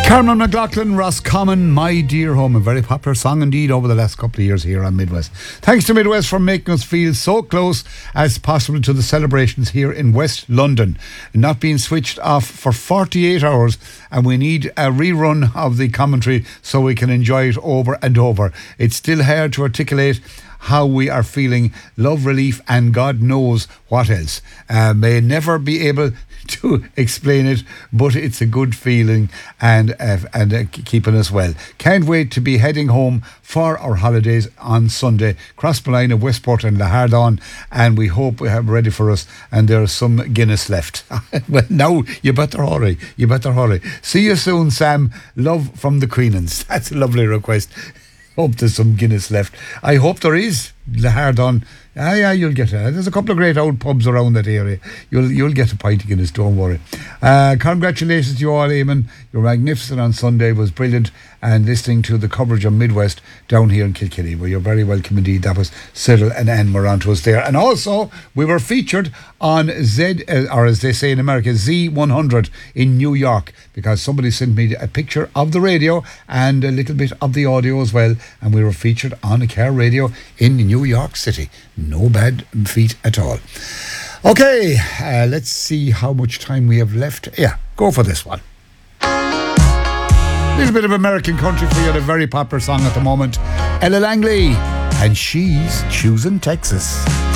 Carmen McLaughlin, Roscommon, My Dear Home, a very popular song indeed over the last couple of years here on Midwest. Thanks to Midwest for making us feel so close as possible to the celebrations here in West London. Not being switched off for 48 hours, and we need a rerun of the commentary so we can enjoy it over and over. It's still hard to articulate how we are feeling, love, relief, and God knows what else. May never be able to explain it, but it's a good feeling and keeping us well. Can't wait to be heading home for our holidays on Sunday. Cross the line of Westport and Lahardon, and we hope we have ready for us, and there's some Guinness left. Well, now you better hurry. See you soon, Sam. Love from the Queenans. That's a lovely request. Hope there's some Guinness left. I hope there is. Lahardon. Yeah, you'll get it. There's a couple of great old pubs around that area. You'll get a pint of Guinness, don't worry. Congratulations to you all, Eamon. You're magnificent on Sunday. It was brilliant. And listening to the coverage of Midwest down here in Kilkenny, where you're very welcome indeed. That was Cyril and Anne were on to us there. And also, we were featured on or as they say in America, Z100 in New York, because somebody sent me a picture of the radio and a little bit of the audio as well. And we were featured on a car radio in New York City. No bad feat at all. Okay, let's see how much time we have left. Yeah, go for this one. A little bit of American country for you, a very popular song at the moment. Ella Langley, and she's choosing Texas.